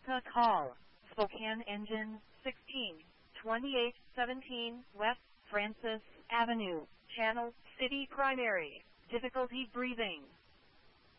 ETA call. Spokane engine 16, 2817 West Francis Avenue, Channel City primary. Difficulty breathing.